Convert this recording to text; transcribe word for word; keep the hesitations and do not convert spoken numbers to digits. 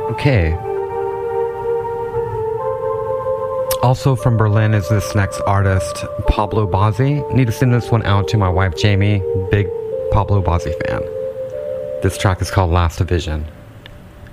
Okay. Also from Berlin is this next artist, Pablo Bozzi. Need to send this one out to my wife, Jamie. Big Pablo Bozzi fan. This track is called Last Division.